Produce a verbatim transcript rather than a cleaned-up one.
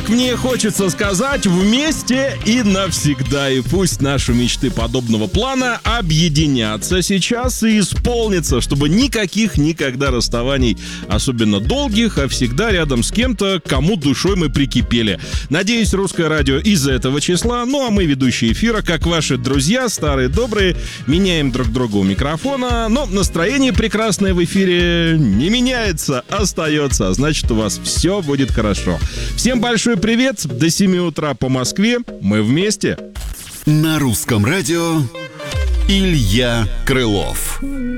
Как мне хочется сказать, вместе и навсегда. И пусть наши мечты подобного плана объединятся сейчас и исполнятся, чтобы никаких никогда расставаний, особенно долгих, а всегда рядом с кем-то, кому душой мы прикипели. Надеюсь, Русское радио из этого числа. Ну а мы, ведущие эфира, как ваши друзья, старые добрые, меняем друг друга у микрофона. Но настроение прекрасное в эфире не меняется, остается. А значит, у вас все будет хорошо. Всем большой привет. До семи утра по Москве. Мы вместе. На Русском радио Илья Крылов.